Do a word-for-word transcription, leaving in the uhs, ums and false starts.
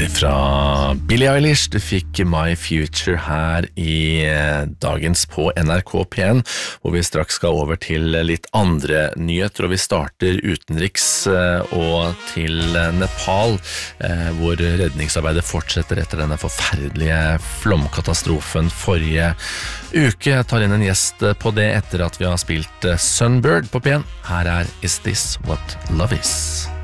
fra Billie Eilish. Du fikk My Future her i dagens på N R K P en, hvor vi straks skal over til litt andre nyheter, og vi starter utenriks og til Nepal, hvor redningsarbeidet fortsetter etter denne forferdelige flomkatastrofen forrige uke. Jeg tar inn en gjest på det etter at vi har spilt Sunbird på P en. Her er Is This What Love Is?